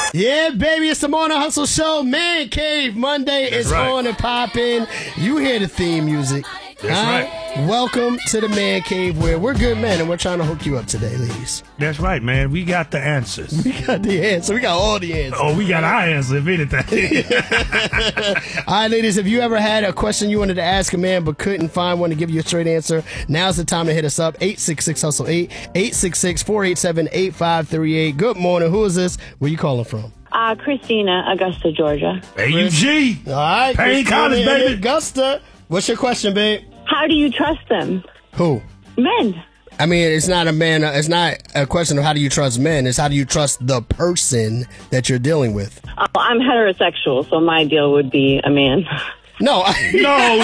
Yeah, baby, it's the Morning Hustle Show. Man Cave Monday is on and popping. You hear the theme music. That's right. Welcome to the Man Cave, where we're good men and we're trying to hook you up today, ladies. That's right, man. We got the answers. We got the answer. We got all the answers. Oh, we got our answer, if anything. All right, ladies, if you ever had a question you wanted to ask a man but couldn't find one to give you a straight answer, now's the time to hit us up. 866-HUSTLE-8, 866-487-8538. Good morning. Who is this? Where you calling from? Christina, Augusta, Georgia. AUG. All right. Payne College, baby. Augusta. What's your question, babe? How do you trust them? Who? Men. I mean, it's not a man. It's not a question of how do you trust men. It's how do you trust the person that you're dealing with. I'm heterosexual, so my deal would be a man. No. No.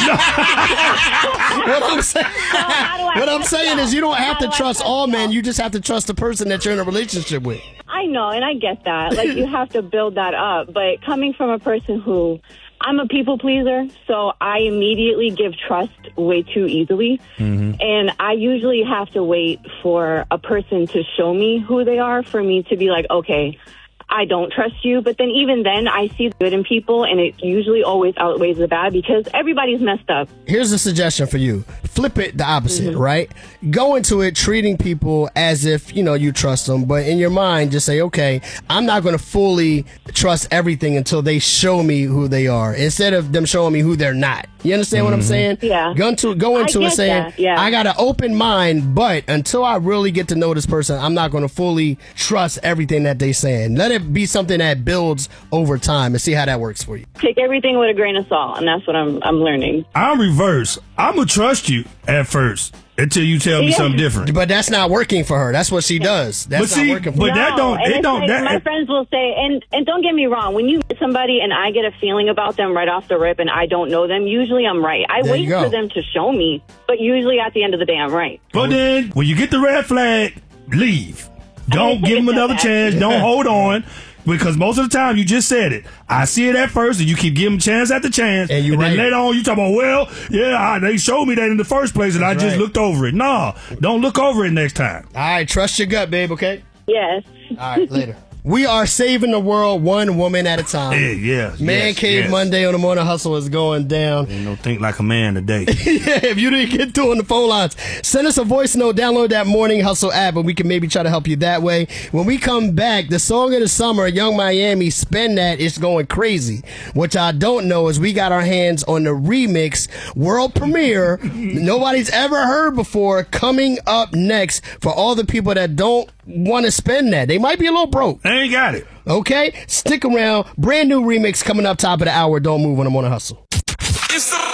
What I'm saying is you don't have to trust all men. You just have to trust the person that you're in a relationship with. I know, and I get that. Like, you have to build that up. But coming from a person who... I'm a people pleaser, so I immediately give trust way too easily. Mm-hmm. And I usually have to wait for a person to show me who they are for me to be like, okay, I don't trust you. But then even then, I see the good in people, and it usually always outweighs the bad because everybody's messed up. Here's a suggestion for you. Flip it the opposite, right? Go into it treating people as if, you trust them. But in your mind, just say, okay, I'm not going to fully trust everything until they show me who they are, instead of them showing me who they're not. You understand what I'm saying? Yeah. Go into it saying, I got an open mind, but until I really get to know this person, I'm not going to fully trust everything that they saying. Let it be something that builds over time and see how that works for you. Take everything with a grain of salt, and that's what I'm learning. I'm reverse. I'm going to trust you at first until you tell me something different. But that's not working for her. That's what she does. That's not working for her. But my friends will say, and don't get me wrong, when you meet somebody and I get a feeling about them right off the rip and I don't know them, usually I'm right. I wait for them to show me, but usually at the end of the day, I'm right. But then, when you get the red flag, leave. Don't give them another chance. Don't hold on. Because most of the time, you just said it. I see it at first, and you keep giving chance after chance. And then later on, you talk about, they showed me that in the first place, and I just looked over it. No, don't look over it next time. All right, trust your gut, babe, okay? Yes. All right, later. We are saving the world one woman at a time. Man Cave Monday on the Morning Hustle is going down. Ain't no think like a man today. If you didn't get through on the phone lines, send us a voice note, download that Morning Hustle app, and we can maybe try to help you that way. When we come back, the song of the summer, Young Miami, Spend That, is going crazy. What y'all don't know is we got our hands on the remix, world premiere, nobody's ever heard before, coming up next for all the people that don't want to spend that. They might be a little broke. They ain't got it. Okay? Stick around. Brand new remix coming up top of the hour. Don't move on the Morning Hustle. It's the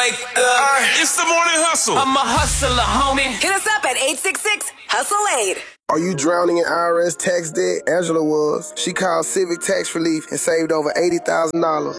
It's the Morning Hustle. I'm a hustler, homie. Hit us up at 866-HUSTLE-8. Are you drowning in IRS tax debt? Angela was. She called Civic Tax Relief and saved over $80,000.